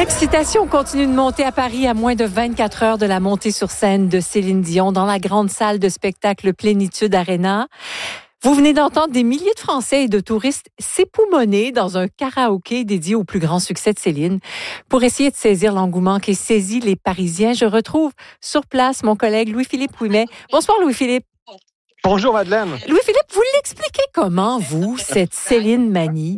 L'excitation continue de monter à Paris à moins de 24 heures de la montée sur scène de Céline Dion dans la grande salle de spectacle Plénitude Arena. Vous venez d'entendre des milliers de Français et de touristes s'époumoner dans un karaoké dédié au plus grand succès de Céline. Pour essayer de saisir l'engouement qui saisit les Parisiens, je retrouve sur place mon collègue Louis-Philippe Ouimet. Bonsoir Louis-Philippe. Bonjour Madeleine. Louis-Philippe, vous l'expliquez comment, vous, cette Céline manie?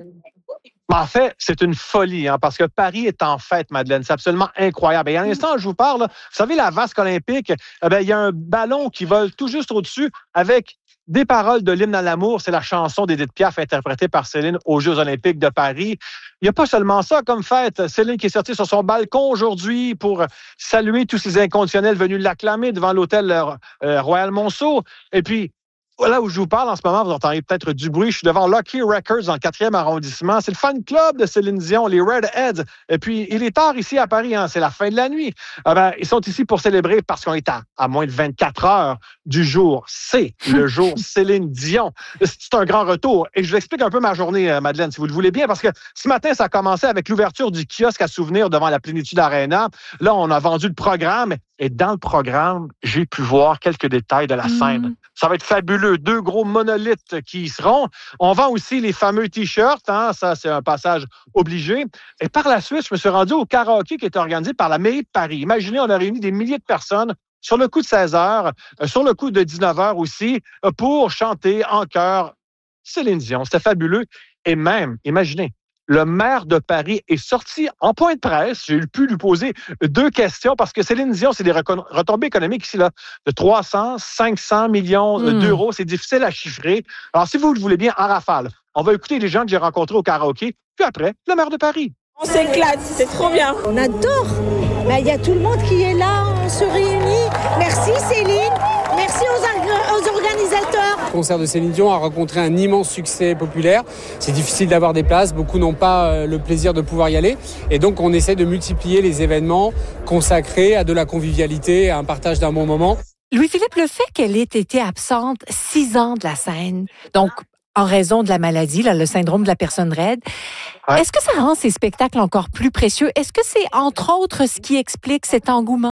En fait, c'est une folie, parce que Paris est en fête, Madeleine. C'est absolument incroyable. Et à l'instant, je vous parle, vous savez, la vasque olympique, il y a un ballon qui vole tout juste au-dessus avec des paroles de l'hymne à l'amour. C'est la chanson d'Édith Piaf interprétée par Céline aux Jeux olympiques de Paris. Il n'y a pas seulement ça comme fête. Céline qui est sortie sur son balcon aujourd'hui pour saluer tous ces inconditionnels venus l'acclamer devant l'hôtel Royal Monceau. Et puis, là où je vous parle en ce moment, vous entendez peut-être du bruit. Je suis devant Lucky Records dans le 4e arrondissement. C'est le fan club de Céline Dion, les Redheads. Et puis, il est tard ici à Paris. C'est la fin de la nuit. Ils sont ici pour célébrer parce qu'on est à moins de 24 heures du jour. C'est le jour Céline Dion. C'est un grand retour. Et je vous explique un peu ma journée, Madeleine, si vous le voulez bien, parce que ce matin, ça a commencé avec l'ouverture du kiosque à souvenirs devant la Plénitude Arena. Là, on a vendu le programme. Et dans le programme, j'ai pu voir quelques détails de la scène. Ça va être fabuleux. 2 gros monolithes qui y seront. On vend aussi les fameux T-shirts. Ça, c'est un passage obligé. Et par la suite, je me suis rendu au karaoké qui est organisé par la mairie de Paris. Imaginez, on a réuni des milliers de personnes sur le coup de 16 heures, sur le coup de 19 heures aussi, pour chanter en chœur Céline Dion. C'était fabuleux. Et même, imaginez, le maire de Paris est sorti en point de presse. J'ai pu lui poser 2 questions parce que Céline Dion, c'est des retombées économiques ici là, de 300, 500 millions d'euros. C'est difficile à chiffrer. Alors, si vous le voulez bien, en rafale, on va écouter les gens que j'ai rencontrés au karaoké, puis après, le maire de Paris. On s'éclate, c'est trop bien. On adore. Il y a tout le monde qui est là, on se réunit. Merci Céline, merci aux organisateurs. Le concert de Céline Dion a rencontré un immense succès populaire. C'est difficile d'avoir des places, beaucoup n'ont pas le plaisir de pouvoir y aller. Et donc on essaie de multiplier les événements consacrés à de la convivialité, à un partage d'un bon moment. Louis-Philippe, le fait qu'elle ait été absente 6 ans de la scène, donc en raison de la maladie, le syndrome de la personne raide, est-ce que ça rend ces spectacles encore plus précieux? Est-ce que c'est, entre autres, ce qui explique cet engouement?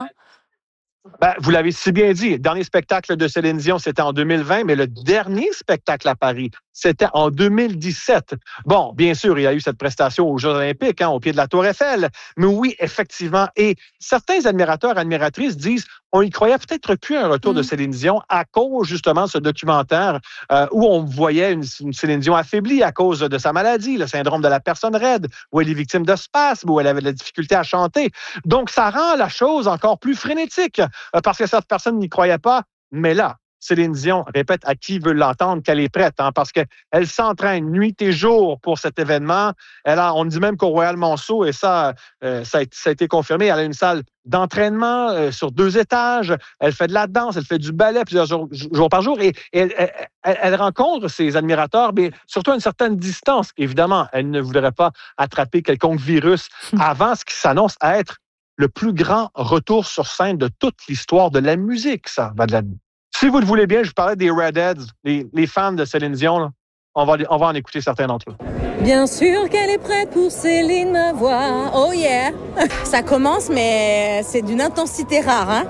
Vous l'avez si bien dit. Le dernier spectacle de Céline Dion, c'était en 2020, mais le dernier spectacle à Paris, c'était en 2017. Bon, bien sûr, il y a eu cette prestation aux Jeux olympiques, au pied de la Tour Eiffel. Mais oui, effectivement. Et certains admirateurs, admiratrices disent on y croyait peut-être plus un retour de Céline Dion à cause, justement, de ce documentaire où on voyait une Céline Dion affaiblie à cause de sa maladie, le syndrome de la personne raide, où elle est victime de spasmes, où elle avait de la difficulté à chanter. Donc, ça rend la chose encore plus frénétique parce que certaines personnes n'y croyaient pas. Mais là, Céline Dion répète à qui veut l'entendre qu'elle est prête, parce qu'elle s'entraîne nuit et jour pour cet événement. On dit même qu'au Royal Monceau, et ça a été confirmé, elle a une salle d'entraînement sur 2 étages. Elle fait de la danse, elle fait du ballet plusieurs jours par jour. Et elle rencontre ses admirateurs, mais surtout à une certaine distance. Évidemment, elle ne voudrait pas attraper quelconque virus avant ce qui s'annonce à être le plus grand retour sur scène de toute l'histoire de la musique, ça, Madeleine. Si vous le voulez bien, je vous parlais des Redheads, les fans de Céline Dion. Là. On va en écouter certains d'entre eux. Bien sûr qu'elle est prête pour Céline ma voix. Oh yeah. Ça commence, mais c'est d'une intensité rare.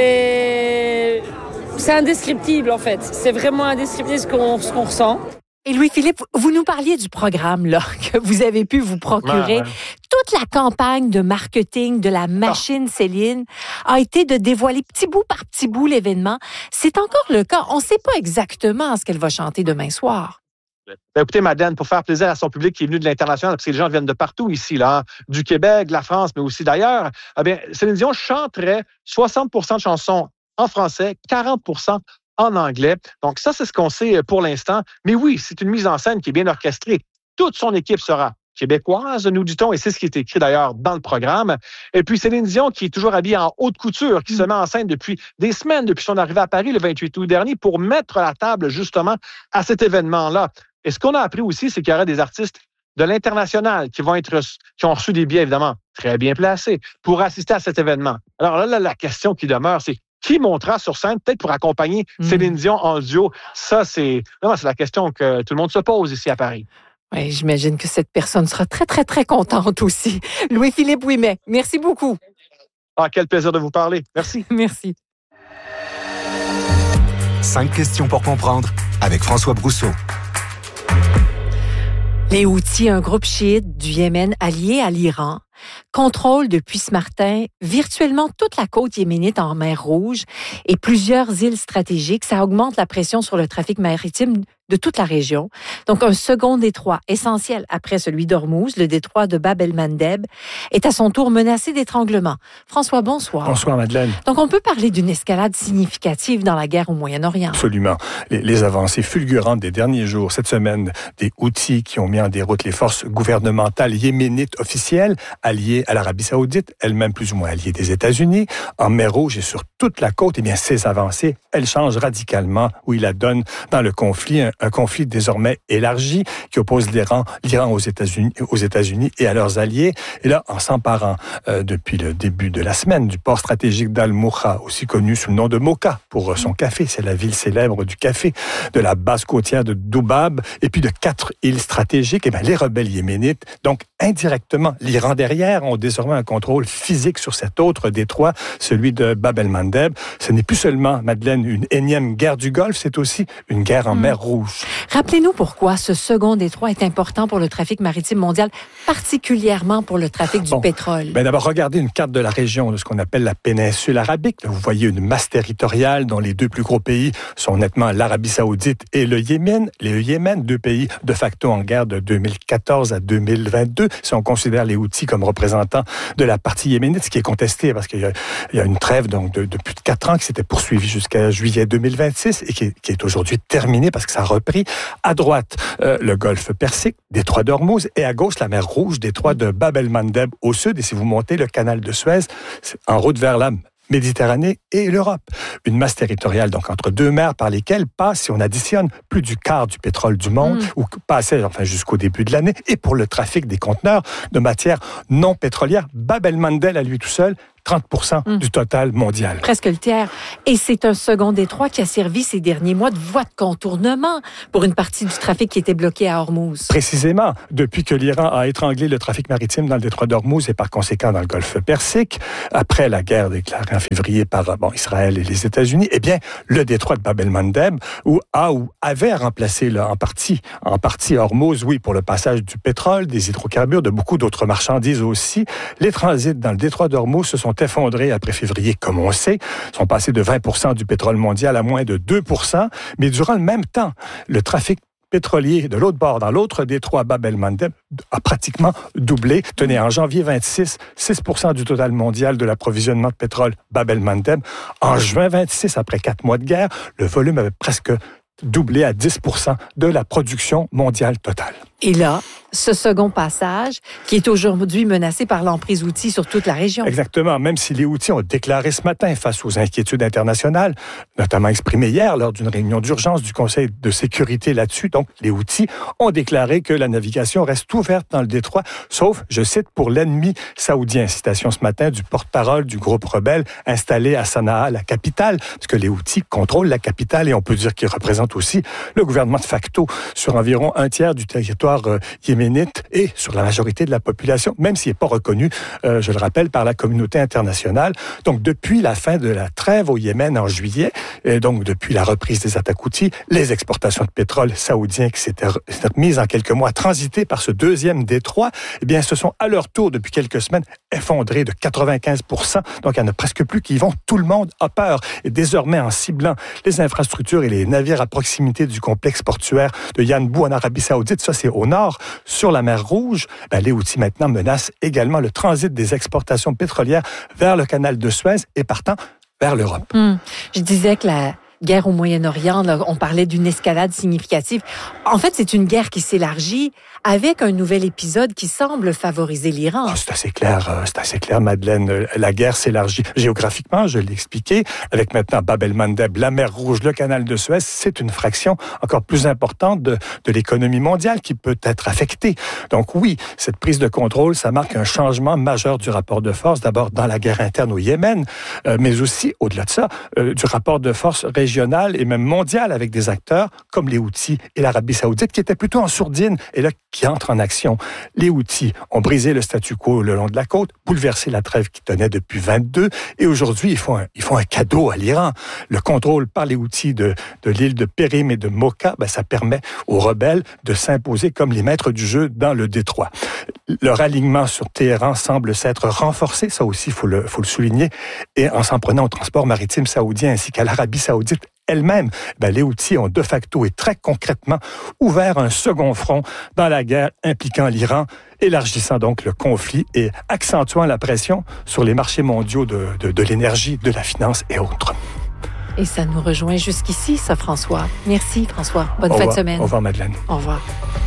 C'est indescriptible, en fait. C'est vraiment indescriptible ce qu'on ressent. Et Louis-Philippe, vous nous parliez du programme là que vous avez pu vous procurer. Toute la campagne de marketing de la machine Céline a été de dévoiler petit bout par petit bout l'événement. C'est encore le cas. On ne sait pas exactement ce qu'elle va chanter demain soir. Écoutez, Madeleine, pour faire plaisir à son public qui est venu de l'international, parce que les gens viennent de partout ici, du Québec, de la France, mais aussi d'ailleurs, Céline Dion chanterait 60% de chansons en français, 40% en anglais. Donc ça, c'est ce qu'on sait pour l'instant. Mais oui, c'est une mise en scène qui est bien orchestrée. Toute son équipe sera québécoise, nous dit-on, et c'est ce qui est écrit d'ailleurs dans le programme. Et puis Céline Dion, qui est toujours habillée en haute couture, qui se met en scène depuis des semaines, depuis son arrivée à Paris le 28 août dernier, pour mettre la table justement à cet événement-là. Et ce qu'on a appris aussi, c'est qu'il y aura des artistes de l'international qui ont reçu des billets, évidemment, très bien placés, pour assister à cet événement. Alors là, la question qui demeure, c'est qui montera sur scène, peut-être pour accompagner Céline Dion en duo? Ça, c'est la question que tout le monde se pose ici à Paris. Oui, j'imagine que cette personne sera très, très, très contente aussi. Louis-Philippe Ouimet, merci beaucoup. Ah, quel plaisir de vous parler. Merci. Merci. 5 questions pour comprendre avec François Brousseau. Les Houthis, un groupe chiite du Yémen allié à l'Iran, contrôlent depuis ce matin virtuellement toute la côte yéménite en mer Rouge et plusieurs îles stratégiques. Ça augmente la pression sur le trafic maritime de toute la région. Donc, un second détroit essentiel après celui d'Ormuz, le détroit de Bab el-Mandeb, est à son tour menacé d'étranglement. François, bonsoir. Bonsoir, Madeleine. Donc, on peut parler d'une escalade significative dans la guerre au Moyen-Orient. Absolument. Les avancées fulgurantes des derniers jours, cette semaine, des Houthis qui ont mis en déroute les forces gouvernementales yéménites officielles, alliées à l'Arabie saoudite, elles-mêmes plus ou moins alliées des États-Unis, en mer Rouge et sur toute la côte, eh bien, ces avancées, elles changent radicalement, où il la donne dans le conflit, un conflit désormais élargi qui oppose l'Iran aux États-Unis et à leurs alliés. Et là, en s'emparant depuis le début de la semaine du port stratégique d'Al-Moukha, aussi connu sous le nom de Mocha pour son café, c'est la ville célèbre du café, de la base côtière de Doubab et puis de 4 îles stratégiques, et bien, les rebelles yéménites, donc indirectement, l'Iran derrière, ont désormais un contrôle physique sur cet autre détroit, celui de Bab el-Mandeb. Ce n'est plus seulement, Madeleine, une énième guerre du Golfe, c'est aussi une guerre en mer Rouge. Rappelez-nous pourquoi ce second détroit est important pour le trafic maritime mondial, particulièrement pour le trafic du pétrole. Ben d'abord, regardez une carte de la région, de ce qu'on appelle la péninsule arabique. Vous voyez une masse territoriale dont les deux plus gros pays sont nettement l'Arabie saoudite et le Yémen. Le Yémen, 2 pays de facto en guerre de 2014 à 2022. Si on considère les Houthis comme représentants de la partie yéménite, ce qui est contesté parce qu'il y a une trêve donc de plus de 4 ans qui s'était poursuivie jusqu'à juillet 2026 et qui est aujourd'hui terminée parce que ça a repris. À droite, le golfe Persique, détroit d'Ormuz, et à gauche, la mer Rouge, détroit de Bab el-Mandeb au sud. Et si vous montez le canal de Suez, c'est en route vers la Méditerranée et l'Europe. Une masse territoriale, donc, entre 2 mers par lesquelles passe, si on additionne, plus du quart du pétrole du monde, ou passait, enfin, jusqu'au début de l'année, et pour le trafic des conteneurs de matières non pétrolières, Bab el-Mandeb, à lui tout seul, 30% du total mondial. Presque le tiers. Et c'est un second détroit qui a servi ces derniers mois de voie de contournement pour une partie du trafic qui était bloqué à Ormuz. Précisément, depuis que l'Iran a étranglé le trafic maritime dans le détroit d'Ormuz et par conséquent dans le golfe Persique, après la guerre déclarée en février par Israël et les États-Unis, eh bien, le détroit de Bab el-Mandeb avait remplacé en partie Ormuz, oui, pour le passage du pétrole, des hydrocarbures, de beaucoup d'autres marchandises aussi. Les transits dans le détroit d'Ormuz se sont effondrés après février, comme on sait, sont passés de 20% du pétrole mondial à moins de 2%, mais durant le même temps, le trafic pétrolier de l'autre bord, dans l'autre détroit Bab el-Mandeb, a pratiquement doublé. Tenez, en janvier 26, 6% du total mondial de l'approvisionnement de pétrole Bab el-Mandeb. En juin 26, après 4 mois de guerre, le volume avait presque doublé à 10% de la production mondiale totale. Et là, ce second passage, qui est aujourd'hui menacé par l'emprise Houthi sur toute la région. Exactement. Même si les Houthis ont déclaré ce matin, face aux inquiétudes internationales, notamment exprimées hier lors d'une réunion d'urgence du Conseil de sécurité là-dessus, donc les Houthis ont déclaré que la navigation reste ouverte dans le détroit, sauf, je cite, pour l'ennemi saoudien. Citation ce matin du porte-parole du groupe rebelle installé à Sanaa, la capitale, parce que les Houthis contrôlent la capitale et on peut dire qu'ils représentent aussi le gouvernement de facto sur environ un tiers du territoire yéménite et sur la majorité de la population, même s'il n'est pas reconnu, je le rappelle, par la communauté internationale. Donc, depuis la fin de la trêve au Yémen en juillet, et donc depuis la reprise des attaques Houthis, les exportations de pétrole saoudiens qui s'étaient mises en quelques mois à transiter par ce deuxième détroit, eh bien, se sont à leur tour, depuis quelques semaines, effondrés de 95%. Donc, il n'y en a presque plus qui y vont. Tout le monde a peur. Et désormais, en ciblant les infrastructures et les navires à proximité du complexe portuaire de Yanbu en Arabie saoudite, ça c'est au nord, sur la mer Rouge, les Houthis maintenant menacent également le transit des exportations pétrolières vers le canal de Suez et partant vers l'Europe. Je disais que la guerre au Moyen-Orient, là, on parlait d'une escalade significative. En fait, c'est une guerre qui s'élargit avec un nouvel épisode qui semble favoriser l'Iran. C'est assez clair, Madeleine. La guerre s'élargit géographiquement, je l'ai expliqué, avec maintenant Bab el-Mandeb, la mer Rouge, le canal de Suez. C'est une fraction encore plus importante de l'économie mondiale qui peut être affectée. Donc oui, cette prise de contrôle, ça marque un changement majeur du rapport de force, d'abord dans la guerre interne au Yémen, mais aussi, au-delà de ça, du rapport de force régional régionale et même mondiale avec des acteurs comme les Houthis et l'Arabie saoudite qui étaient plutôt en sourdine et là qui entrent en action. Les Houthis ont brisé le statu quo le long de la côte, bouleversé la trêve qui tenait depuis 22 et aujourd'hui ils font un cadeau à l'Iran. Le contrôle par les Houthis de l'île de Périm et de Mocha, ça permet aux rebelles de s'imposer comme les maîtres du jeu dans le détroit. Leur alignement sur Téhéran semble s'être renforcé, ça aussi, il faut le souligner, et en s'en prenant au transport maritime saoudien ainsi qu'à l'Arabie saoudite elle-même, les Houthis ont de facto et très concrètement ouvert un second front dans la guerre impliquant l'Iran, élargissant donc le conflit et accentuant la pression sur les marchés mondiaux de l'énergie, de la finance et autres. Et ça nous rejoint jusqu'ici, ça, François. Merci, François. Bonne fin de semaine. Au revoir, Madeleine. Au revoir.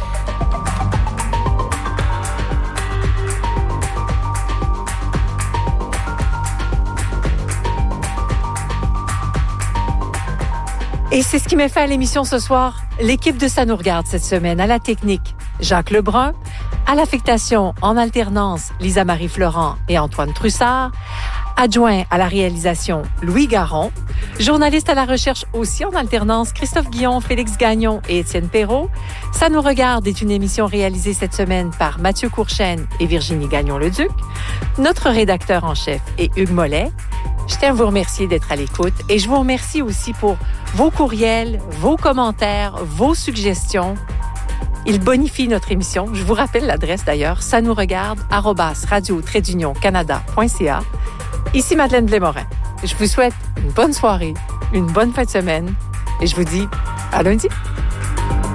Et c'est ce qui met fin à l'émission ce soir. L'équipe de Ça nous regarde cette semaine à la technique, Jacques Lebrun, à l'affectation en alternance, Lisa-Marie Florent et Antoine Trussard, adjoint à la réalisation, Louis Garon, journaliste à la recherche aussi en alternance, Christophe Guillon, Félix Gagnon et Étienne Perrault. Ça nous regarde est une émission réalisée cette semaine par Mathieu Courchaine et Virginie Gagnon-Leduc. Notre rédacteur en chef est Hugues Mollet. Je tiens à vous remercier d'être à l'écoute et je vous remercie aussi pour vos courriels, vos commentaires, vos suggestions. Ils bonifient notre émission. Je vous rappelle l'adresse d'ailleurs, ça nous regarde @radio-canada.ca. Ici Madeleine Blais-Morin. Je vous souhaite une bonne soirée, une bonne fin de semaine et je vous dis à lundi.